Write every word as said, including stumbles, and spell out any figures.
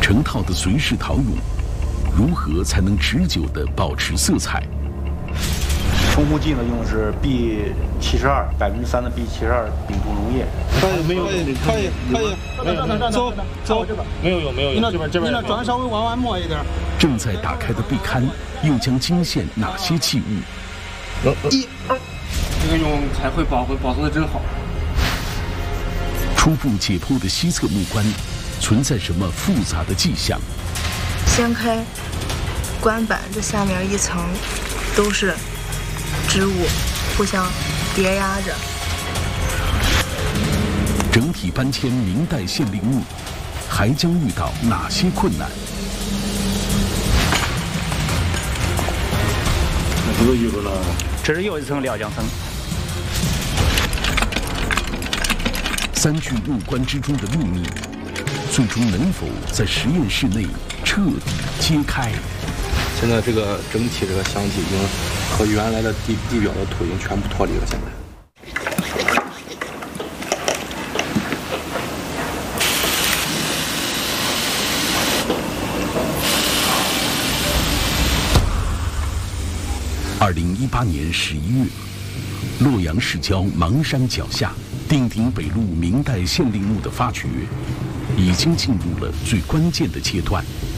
成套的随式陶俑，如何才能持久地保持色彩？ 冲糊剂呢，用的是 B 七十二百分之三的 B 七十二丙醇溶液。 可以，没有，可以，可以，可以， 没有，走走这边，没有有没有有，这边这边。你那砖稍微往外抹一点。 正在打开的壁龛又将惊现哪些器物？ 一二，这个用彩绘保护保存的真好。 初步解剖的西侧木棺存在什么复杂的迹象？ 掀开棺板的下面一层都是植物，互相叠压着。 整体搬迁明代县陵墓，还将遇到哪些困难？ 这个遇到了，这是又一层料浆层。 三具木棺之中的秘密，最终能否在实验室内彻底揭开？ 现在这个整体这个箱体已经和原来的地地表的土已经全部脱离了。现在。 二零一八年十一月，洛阳市郊邙山脚下，定鼎北路明代县陵墓的发掘，已经进入了最关键的阶段。